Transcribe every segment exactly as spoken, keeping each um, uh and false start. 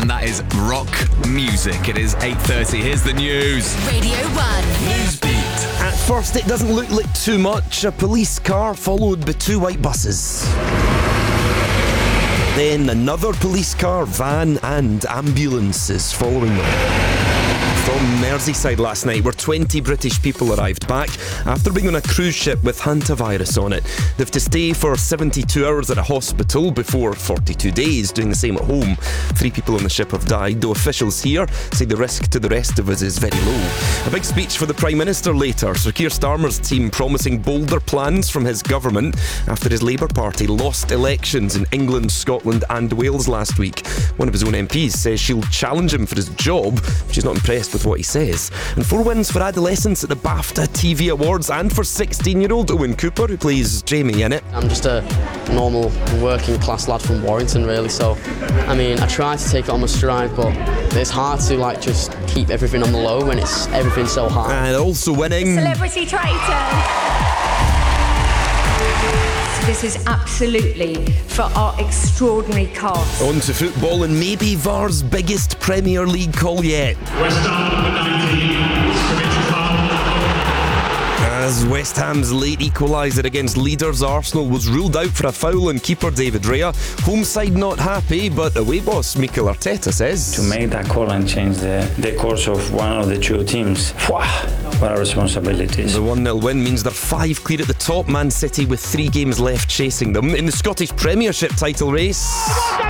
and that is rock music. It is eight thirty. Here's the news. Radio one. Newsbeat. At first, it doesn't look like too much. A police car followed by two white buses. Then another police car, van and ambulances following them. From Merseyside last night, where twenty British people arrived back after being on a cruise ship with hantavirus on it. They've to stay for seventy-two hours at a hospital before forty-two days, doing the same at home. Three people on the ship have died, though officials here say the risk to the rest of us is very low. A big speech for the Prime Minister later. Sir Keir Starmer's team promising bolder plans from his government after his Labour Party lost elections in England, Scotland and Wales last week. One of his own M Ps says she'll challenge him for his job, but she's not impressed with what he says. And four wins for adolescents at the BAFTA T V Awards, and for sixteen-year-old Owen Cooper, who plays Jamie in it. I'm just a normal working class lad from Warrington, really, so I mean I try to take it on my stride, but it's hard to like just keep everything on the low when it's everything's so hard. And also winning Celebrity Traitor. This is absolutely for our extraordinary cast. On to football and maybe V A R's biggest Premier League call yet. West Ham number nineteen, committed foul. As West Ham's late equaliser against leaders Arsenal was ruled out for a foul on keeper David Raya. Home side not happy, but away boss Mikel Arteta says to make that call and change the, the course of one of the two teams, what a responsibility. The one nil win means they're five clear at the top, Man City with three games left chasing them. In the Scottish Premiership title race,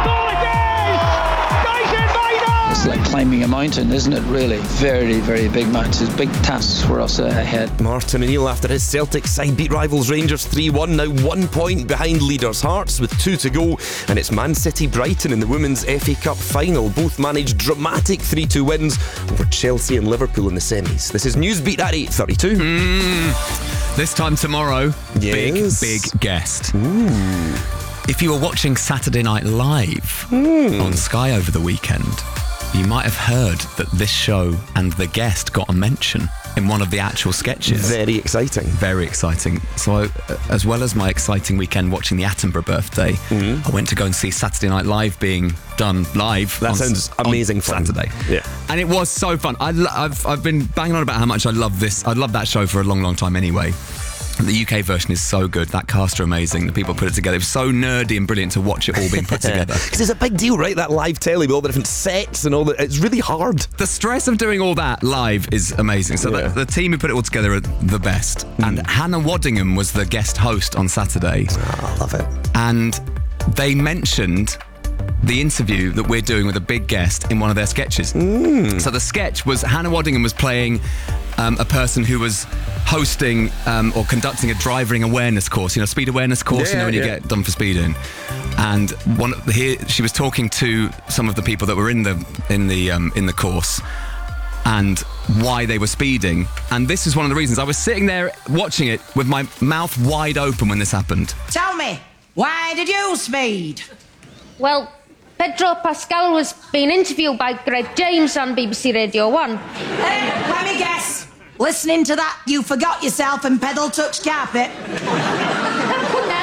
it's like climbing a mountain, isn't it, really? Very, very big mountains, big tasks for us uh, ahead. Martin O'Neill, after his Celtic side beat rivals Rangers three one, now one point behind leaders Hearts with two to go, and it's Man City Brighton in the Women's F A Cup final. Both managed dramatic three two wins over Chelsea and Liverpool in the semis. This is Newsbeat at eight thirty-two. Mm, this time tomorrow, yes. big, big guest. Ooh. If you were watching Saturday Night Live mm. on Sky over the weekend, you might have heard that this show and the guest got a mention in one of the actual sketches. Very exciting. Very exciting. So, I, as well as my exciting weekend watching the Attenborough birthday, mm. I went to go and see Saturday Night Live being done live. That on, sounds amazing on fun. Saturday. Yeah. And it was so fun. I, I've, I've been banging on about how much I love this. I love that show for a long, long time anyway. The U K version is so good. That cast are amazing. The people put it together. It was so nerdy and brilliant to watch it all being put together. Because it's a big deal, right? That live telly with all the different sets and all that. It's really hard. The stress of doing all that live is amazing. So yeah. the, the team who put it all together are the best. Mm. And Hannah Waddingham was the guest host on Saturday. Oh, I love it. And they mentioned the interview that we're doing with a big guest in one of their sketches. Mm. So the sketch was Hannah Waddingham was playing um, a person who was hosting um, or conducting a driving awareness course, you know, speed awareness course, yeah, you know, when yeah. you get done for speeding. And one here, she was talking to some of the people that were in the in the um, in the course and why they were speeding. And this is one of the reasons I was sitting there watching it with my mouth wide open when this happened. Tell me, why did you speed? Well, Pedro Pascal was being interviewed by Greg James on B B C Radio one. Hey, let me guess. Listening to that, you forgot yourself and pedal touched carpet. I couldn't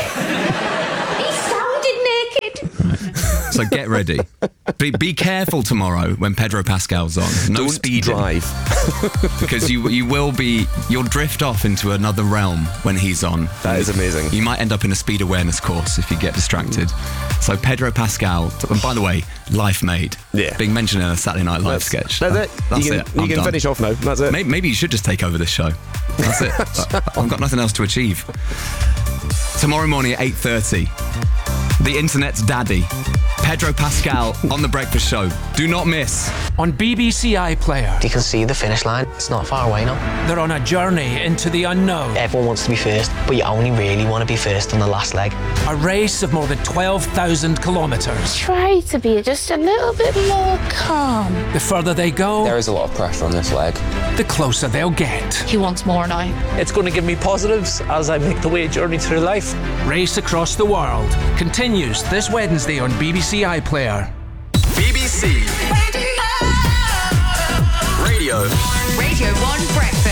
help it. He sounded naked. Right. So get ready. Be, be careful tomorrow when Pedro Pascal's on. No Don't speeding. drive. Because you you will be, you'll drift off into another realm when he's on. That is amazing. You might end up in a speed awareness course if you get distracted. Mm. So Pedro Pascal, and by the way, Life Made. Yeah. Being mentioned in a Saturday Night Live that's, sketch. That's that, it. That's you can, it. You I'm can done. finish off now. That's it. Maybe, maybe you should just take over this show. That's it. I've got nothing else to achieve. Tomorrow morning at eight thirty, the internet's daddy, Pedro Pascal, on The Breakfast Show. Do not miss. On B B C iPlayer. You can see the finish line. It's not far away now. They're on a journey into the unknown. Everyone wants to be first, but you only really want to be first on the last leg. A race of more than twelve thousand kilometres. Try to be just a little bit more calm. The further they go... There is a lot of pressure on this leg. The closer they'll get. He wants more now. It's going to give me positives as I make the way journey through life. Race Across the World continues this Wednesday on B B C iPlayer. B B C Radio. Radio one Breakfast.